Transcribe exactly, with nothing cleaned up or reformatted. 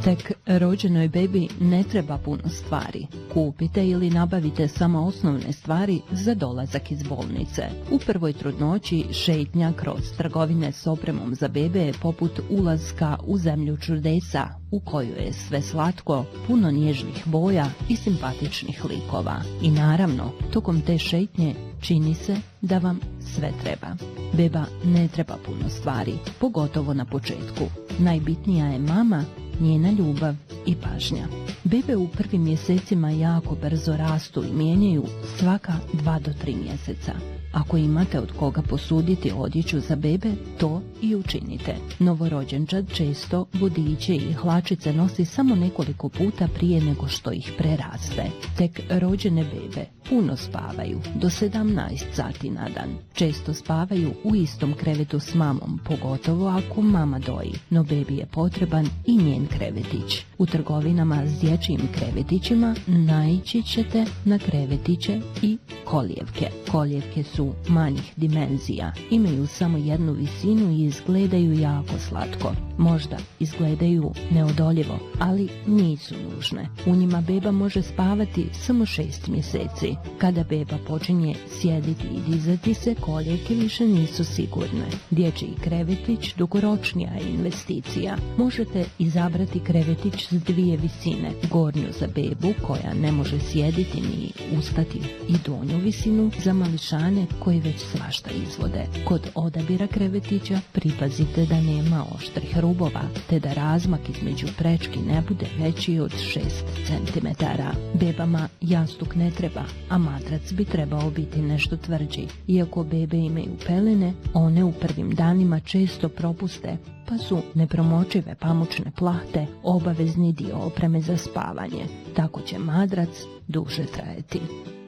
Tek rođenoj bebi ne treba puno stvari. Kupite ili nabavite samo osnovne stvari za dolazak iz bolnice. U prvoj trudnoći šetnja kroz trgovine s opremom za bebe je poput ulaska u zemlju čudesa, u kojoj je sve slatko, puno nježnih boja i simpatičnih likova. I naravno, tokom te šetnje čini se da vam sve treba. Beba ne treba puno stvari, pogotovo na početku. Najbitnija je mama, njena ljubav i pažnja. Bebe u prvim mjesecima jako brzo rastu i mijenjaju svaka dva do tri mjeseca. Ako imate od koga posuditi odjeću za bebe, to i učinite. Novorođenčad često vodiče i hlačice nosi samo nekoliko puta prije nego što ih preraste. Tek rođene bebe puno spavaju, do sedamnaest sati na dan. Često spavaju u istom krevetu s mamom, pogotovo ako mama doji, no bebi je potreban i njen krevetić. U trgovinama s dječjim krevetićima naići ćete na krevetiće i kolijevke. Kolijevke su manjih dimenzija, imaju samo jednu visinu i izgledaju jako slatko. Možda izgledaju neodoljivo, ali nisu nužne. U njima beba može spavati samo šest mjeseci. Kada beba počinje sjediti i dizati se, kolijevke više nisu sigurne. Dječji krevetić dugoročnija je investicija. Možete izabrati krevetić s dvije visine, gornju za bebu koja ne može sjediti ni ustati i donju visinu za mališane koji već svašta izvode. Kod odabira krevetića pripazite da nema oštrih rubova, te da razmak između prečki ne bude veći od šest centimetara. Bebama jastuk ne treba, a matrac bi trebao biti nešto tvrđi. Iako bebe imaju pelene, one u prvim danima često propuste, pa su nepromočive pamučne plahte obavezni dio opreme za spavanje. Tako će madrac duže trajati.